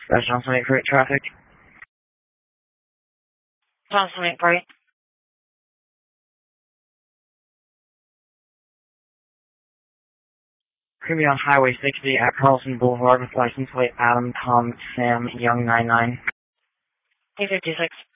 That's Johnson 8 Freight traffic. Johnson 8 Freight. Creamy on Highway 60 at Carlson Boulevard with license plate Adam Tom Sam Young 99. 856.